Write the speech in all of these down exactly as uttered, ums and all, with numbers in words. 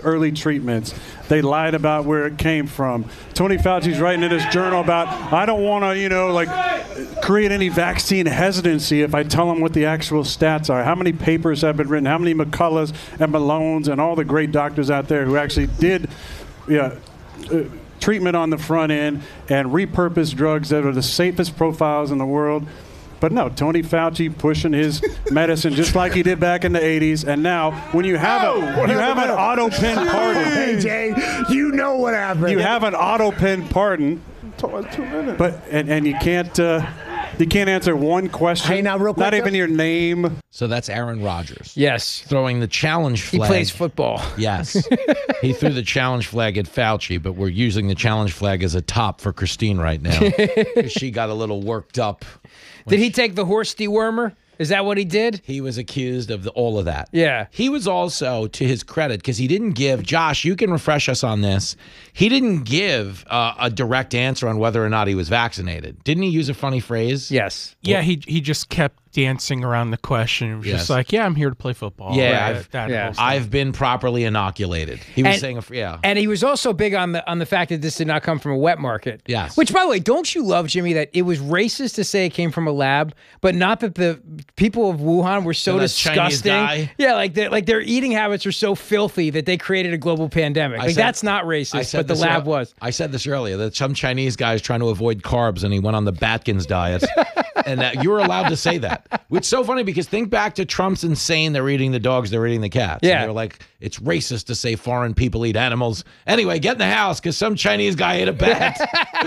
early treatments. They lied about where it came from. Tony Fauci's writing in his journal about, I don't want to, you know, like create any vaccine hesitancy if I tell them what the actual stats are. How many papers have been written? How many McCulloughs and Malones and all the great doctors out there who actually did yeah, uh, treatment on the front end and repurposed drugs that are the safest profiles in the world. But no, Tony Fauci pushing his medicine just like he did back in the eighties. And now, when you have oh, a you have an auto pen pardon, hey Jay, you know what happened. You have an auto pen pardon, two minutes. But and, and you can't uh, you can't answer one question. Hey, now real quick, not even your name. So that's Aaron Rodgers. Yes, throwing the challenge flag. He plays football. Yes, he threw the challenge flag at Fauci, but we're using the challenge flag as a top for Christine right now because she got a little worked up. Did he take the horse dewormer? Is that what he did? He was accused of the, all of that. Yeah. He was also, to his credit, because he didn't give, Josh, you can refresh us on this. He didn't give uh, a direct answer on whether or not he was vaccinated. Didn't he use a funny phrase? Yes. Yeah, he he just kept dancing around the question. It was Yes. just like, yeah, I'm here to play football. Yeah, Right, I've, that yeah. whole stuff. I've been properly inoculated. He was And- saying, a, yeah. And he was also big on the on the fact that this did not come from a wet market. Yes. Which, by the way, don't you love, Jimmy, that it was racist to say it came from a lab, but not that the people of Wuhan were so So that Chinese disgusting. guy? Yeah, like their like their eating habits are so filthy that they created a global pandemic. I Like said- that's not I racist, said but the this lab ear- was. I said this earlier, that some Chinese guy is trying to avoid carbs and he went on the Batkins diet. And that you were allowed to say that. It's so funny because think back to Trump's insane, they're eating the dogs, they're eating the cats. Yeah. And they were like, it's racist to say foreign people eat animals. Anyway, get in the house because some Chinese guy ate a bat.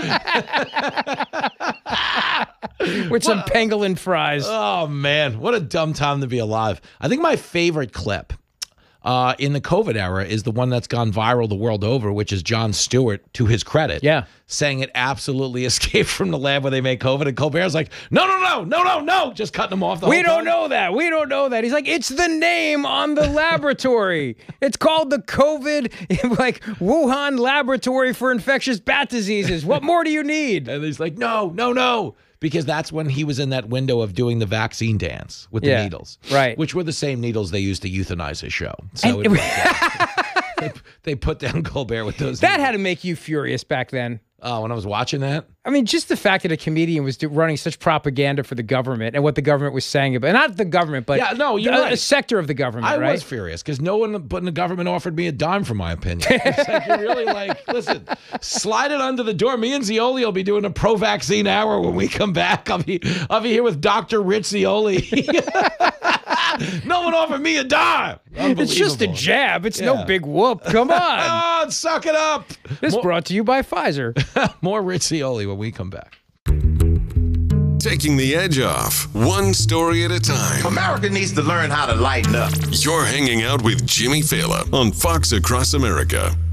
With some pangolin fries. Oh, man. What a dumb time to be alive. I think my favorite clip uh, in the COVID era is the one that's gone viral the world over, which is Jon Stewart, to his credit, Yeah. saying it absolutely escaped from the lab where they make COVID. And Colbert's like, no, no, no, no, no, no. Just cutting him off the We whole don't time. know that. We don't know that. He's like, it's the name on the laboratory. It's called the COVID, like Wuhan Laboratory for Infectious Bat Diseases. What more do you need? And he's like, no, no, no. Because that's when he was in that window of doing the vaccine dance with the Yeah, needles. right. Which were the same needles they used to euthanize his show. So And- it worked out. they, they put down Colbert with those That needles. had to make you furious back then. Oh, when I was watching that? I mean, just the fact that a comedian was do, running such propaganda for the government and what the government was saying about, not the government, but Yeah, no, you're a, right. a sector of the government, I right? was furious because no one but in the government offered me a dime for my opinion. It's like you're really like, listen, slide it under the door. Me and Zioli will be doing a pro-vaccine hour when we come back. I'll be, I'll be here with Doctor Rich Zioli. No one offered me a dime. It's just a Unbelievable. jab. It's Yeah. no big whoop. Come on. Oh, suck it up. This More, brought to you by Pfizer. more Rich Zioli when we come back. Taking the edge off, one story at a time. America needs to learn how to lighten up. You're hanging out with Jimmy Fallon on Fox Across America.